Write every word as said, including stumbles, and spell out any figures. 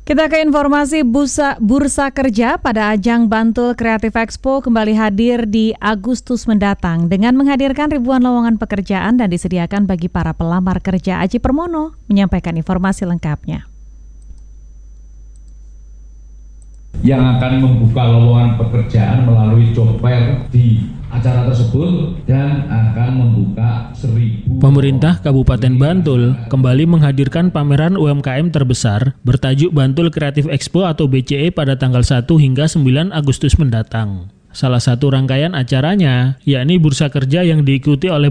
Kita ke informasi bursa, bursa kerja pada ajang Bantul Creative Expo kembali hadir di Agustus mendatang dengan menghadirkan ribuan lowongan pekerjaan dan disediakan bagi para pelamar kerja. Aji Permono menyampaikan informasi lengkapnya. Yang akan membuka lowongan pekerjaan melalui job fair di acara tersebut dan akan membuka seribu. Pemerintah Kabupaten Bantul kembali menghadirkan pameran U M K M terbesar bertajuk Bantul Creative Expo atau B C E pada tanggal satu hingga sembilan Agustus mendatang. Salah satu rangkaian acaranya yakni bursa kerja yang diikuti oleh